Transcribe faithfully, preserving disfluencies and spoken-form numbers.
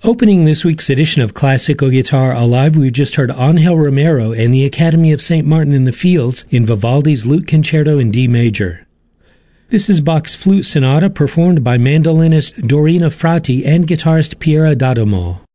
Opening this week's edition of Classical Guitar Alive, we've just heard Angel Romero and the Academy of Saint Martin in the Fields in Vivaldi's Lute Concerto in D major. This is Bach's Flute Sonata performed by mandolinist Dorina Frati and guitarist Piera D'Adamo.